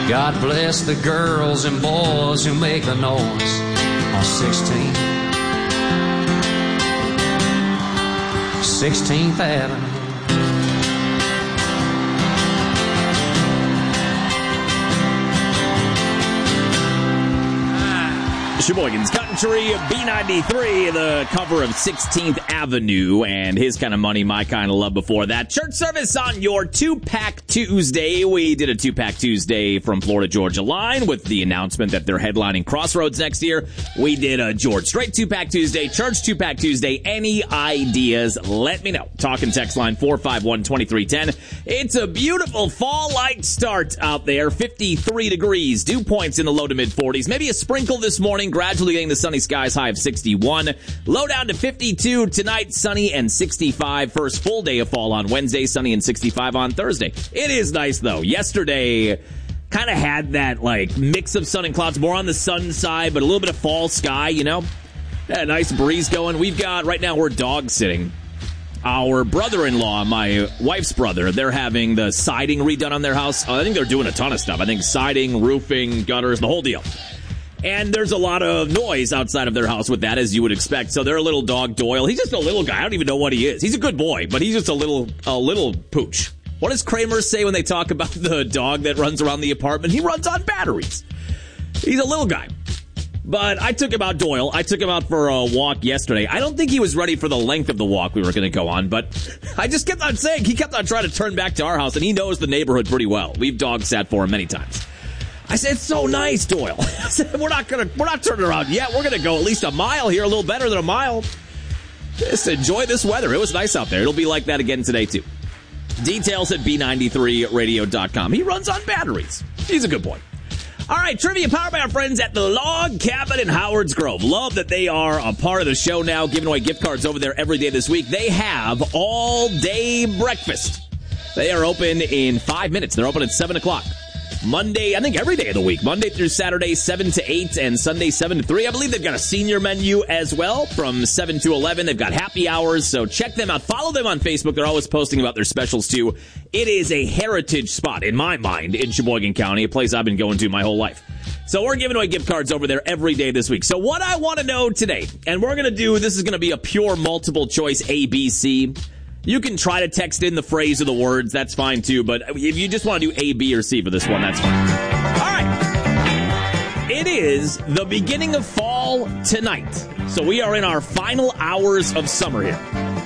God bless the girls and boys who make the noise on 16th Avenue. Sheboygan's Country, B93, the cover of 16th Avenue, and His Kind of Money, My Kind of Love before that. Church service on your 2-Pack Tuesday. We did a 2-Pack Tuesday from Florida Georgia Line with the announcement that they're headlining Crossroads next year. We did a George Strait 2-Pack Tuesday, Church 2-Pack Tuesday. Any ideas, let me know. Talk and text line 451-2310. It's a beautiful fall-like start out there. 53 degrees, dew points in the low to mid-40s. Maybe a sprinkle this morning. Gradually getting the sunny skies, high of 61. Low down to 52 tonight, sunny and 65. First full day of fall on Wednesday, sunny and 65 on Thursday. It is nice, though. Yesterday kind of had that, like, mix of sun and clouds, more on the sun side, but a little bit of fall sky, you know? Yeah, nice breeze going. We've got, right now, we're dog sitting. Our brother-in-law, my wife's brother, they're having the siding redone on their house. I think they're doing a ton of stuff. I think siding, roofing, gutters, the whole deal. And there's a lot of noise outside of their house with that, as you would expect. So their little dog, Doyle, he's just a little guy. I don't even know what he is. He's a good boy, but he's just a little pooch. What does Kramer say when they talk about the dog that runs around the apartment? He runs on batteries. He's a little guy. But I took him out, Doyle. I took him out for a walk yesterday. I don't think he was ready for the length of the walk we were going to go on, but I just kept on saying, he kept on trying to turn back to our house, and he knows the neighborhood pretty well. We've dog sat for him many times. I said, it's so nice, Doyle. I said, we're not turning around yet. We're going to go at least a mile here, a little better than a mile. Just enjoy this weather. It was nice out there. It'll be like that again today, too. Details at B93radio.com. He runs on batteries. He's a good boy. All right, trivia powered by our friends at the Log Cabin in Howard's Grove. Love that they are a part of the show now, giving away gift cards over there every day this week. They have all-day breakfast. They are open in 5 minutes. They're open at 7 o'clock. Monday, I think every day of the week, Monday through Saturday, 7 to 8, and Sunday, 7 to 3. I believe they've got a senior menu as well from 7 to 11. They've got happy hours, so check them out. Follow them on Facebook. They're always posting about their specials, too. It is a heritage spot, in my mind, in Sheboygan County, a place I've been going to my whole life. So we're giving away gift cards over there every day this week. So what I want to know today, and we're going to do, this is going to be a pure multiple choice ABC. You can try to text in the phrase or the words. That's fine, too. But if you just want to do A, B, or C for this one, that's fine. All right. It is the beginning of fall tonight. So we are in our final hours of summer here.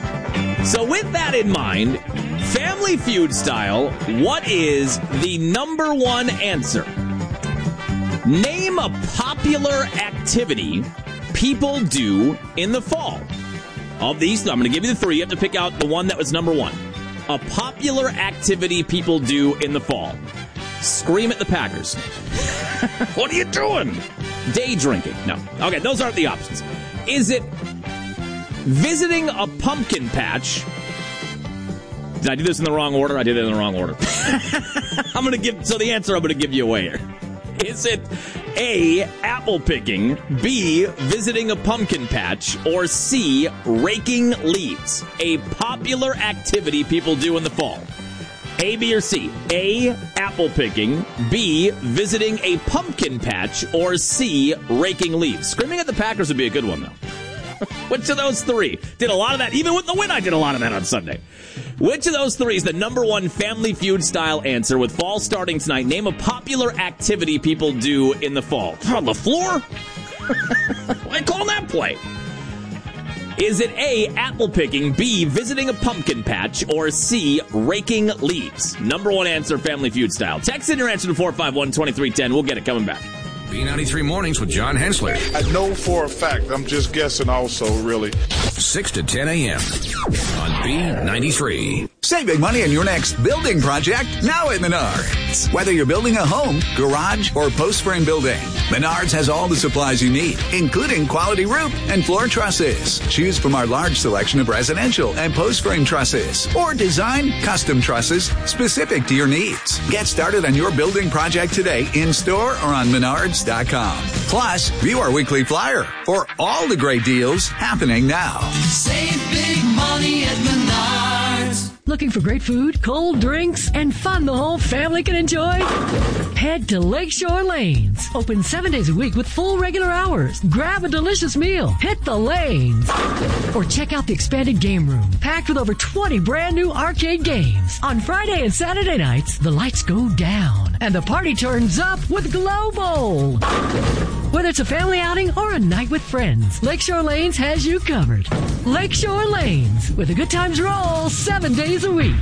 So with that in mind, Family Feud style, what is the number one answer? Name a popular activity people do in the fall. Of these, I'm going to give you the three. You have to pick out the one that was number one. A popular activity people do in the fall. Scream at the Packers. What are you doing? Day drinking. No. Okay, those aren't the options. Is it visiting a pumpkin patch? Did I do this in the wrong order? I did it in the wrong order. So the answer I'm going to give you away here. Is it A, apple picking, B, visiting a pumpkin patch, or C, raking leaves? A popular activity people do in the fall. A, B, or C? A, apple picking, B, visiting a pumpkin patch, or C, raking leaves? Screaming at the Packers would be a good one, though. Which of those three? Did a lot of that. Even with the win, I did a lot of that on Sunday. Which of those three is the number one Family Feud style answer with fall starting tonight? Name a popular activity people do in the fall. On the floor? Why call that play? Is it A, apple picking, B, visiting a pumpkin patch, or C, raking leaves? Number one answer, Family Feud style. Text in your answer to 451-2310. We'll get it coming back. B93 Mornings with John Hensler. I know for a fact. I'm just guessing also, really. 6 to 10 a.m. on B93. Save big money on your next building project now at Menards. Whether you're building a home, garage, or post-frame building, Menards has all the supplies you need, including quality roof and floor trusses. Choose from our large selection of residential and post-frame trusses, or design custom trusses specific to your needs. Get started on your building project today in-store or on Menards.com. Plus, view our weekly flyer for all the great deals happening now. Save big money at Menards. Looking for great food, cold drinks, and fun the whole family can enjoy? Head to Lakeshore Lanes. Open 7 days a week with full regular hours. Grab a delicious meal. Hit the lanes. Or check out the expanded game room, packed with over 20 brand new arcade games. On Friday and Saturday nights, the lights go down and the party turns up with Glow Bowl. Whether it's a family outing or a night with friends, Lakeshore Lanes has you covered. Lakeshore Lanes, where the good times roll 7 days a week.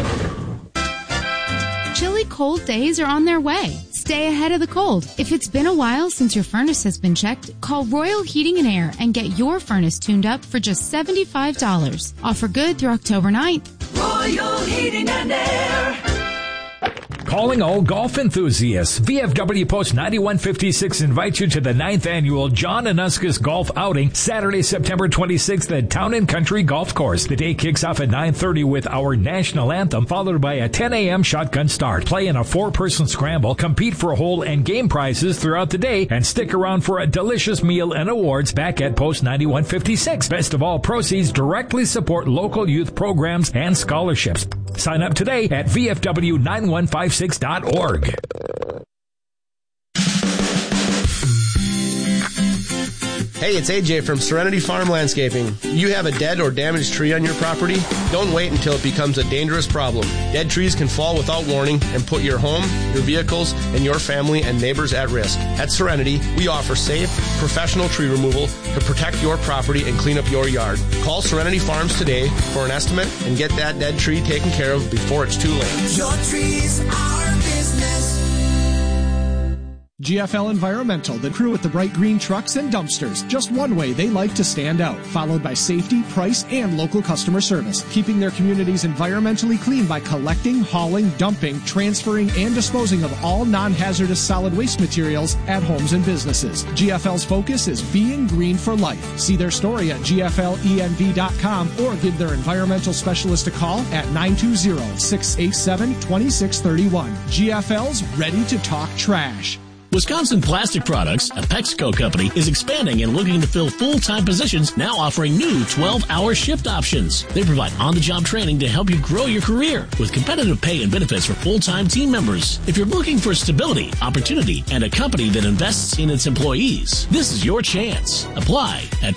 Chilly cold days are on their way. Stay ahead of the cold. If it's been a while since your furnace has been checked, call Royal Heating and Air and get your furnace tuned up for just $75. Offer good through October 9th. Royal Heating and Air. Calling all golf enthusiasts, VFW Post 9156 invites you to the 9th annual John Anuskas Golf Outing, Saturday, September 26th at Town & Country Golf Course. The day kicks off at 9:30 with our national anthem, followed by a 10 a.m. shotgun start. Play in a 4-person scramble, compete for hole and game prizes throughout the day, and stick around for a delicious meal and awards back at Post 9156. Best of all, proceeds directly support local youth programs and scholarships. Sign up today at VFW9156.org. Hey, it's AJ from Serenity Farm Landscaping. You have a dead or damaged tree on your property? Don't wait until it becomes a dangerous problem. Dead trees can fall without warning and put your home, your vehicles, and your family and neighbors at risk. At Serenity, we offer safe, professional tree removal to protect your property and clean up your yard. Call Serenity Farms today for an estimate and get that dead tree taken care of before it's too late. Your trees, our business. GFL Environmental, the crew with the bright green trucks and dumpsters. Just one way they like to stand out, followed by safety, price, and local customer service. Keeping their communities environmentally clean by collecting, hauling, dumping, transferring, and disposing of all non-hazardous solid waste materials at homes and businesses. GFL's focus is being green for life. See their story at gflenv.com or give their environmental specialist a call at 920-687-2631. GFL's ready to talk trash. Wisconsin Plastic Products, a Pexco company, is expanding and looking to fill full-time positions, now offering new 12-hour shift options. They provide on-the-job training to help you grow your career with competitive pay and benefits for full-time team members. If you're looking for stability, opportunity, and a company that invests in its employees, this is your chance. Apply at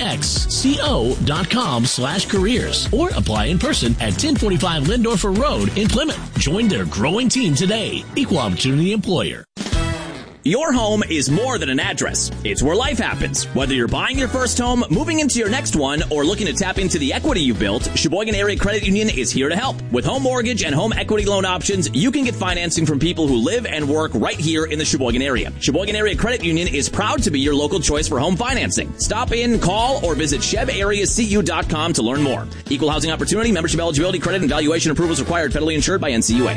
pexco.com/careers or apply in person at 1045 Lindorfer Road in Plymouth. Join their growing team today. Equal Opportunity Employer. Your home is more than an address. It's where life happens. Whether you're buying your first home, moving into your next one, or looking to tap into the equity you've built, Sheboygan Area Credit Union is here to help. With home mortgage and home equity loan options, you can get financing from people who live and work right here in the Sheboygan area. Sheboygan Area Credit Union is proud to be your local choice for home financing. Stop in, call, or visit chebareacu.com to learn more. Equal housing opportunity, membership eligibility, credit, and valuation approvals required. Federally insured by NCUA.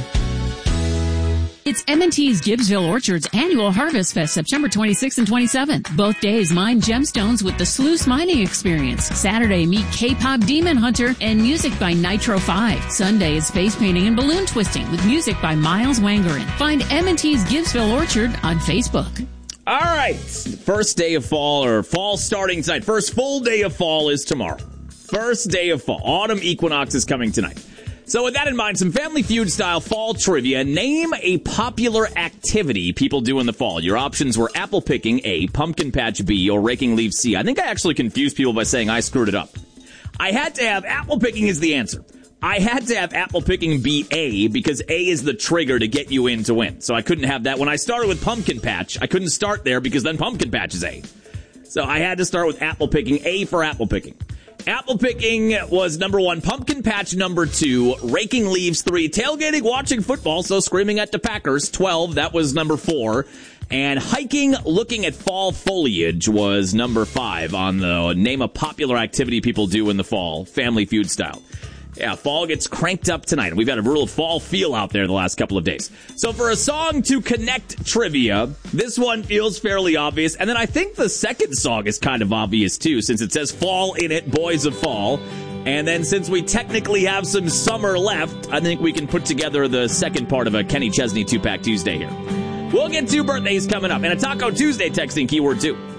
It's M&T's Gibbsville Orchard's annual Harvest Fest, September 26th and 27th. Both days, mine gemstones with the Sluice Mining Experience. Saturday, meet K-pop Demon Hunter and music by Nitro 5. Sunday is face painting and balloon twisting with music by Miles Wangerin. Find M&T's Gibbsville Orchard on Facebook. All right. First day of fall, or fall starting tonight. First full day of fall is tomorrow. First day of fall. Autumn equinox is coming tonight. So with that in mind, some Family Feud-style fall trivia. Name a popular activity people do in the fall. Your options were apple picking, A, pumpkin patch, B, or raking leaves, C. I think I actually confused people by saying I screwed it up. I had to have apple picking as the answer. I had to have apple picking be A, because A is the trigger to get you in to win. So I couldn't have that. When I started with pumpkin patch, I couldn't start there because then pumpkin patch is A. So I had to start with apple picking, A for apple picking. Apple picking was number 1, pumpkin patch number 2, raking leaves 3, tailgating, watching football, so screaming at the Packers 12, that was number 4, and hiking, looking at fall foliage was number 5 on the name a popular activity people do in the fall, Family Feud style. Yeah, fall gets cranked up tonight. We've had a real fall feel out there the last couple of days. So for a song to connect trivia, this one feels fairly obvious. And then I think the second song is kind of obvious, too, since it says fall in it, Boys of Fall. And then since we technically have some summer left, I think we can put together the second part of a Kenny Chesney 2-Pack Tuesday here. We'll get 2 birthdays coming up and a Taco Tuesday texting keyword, too.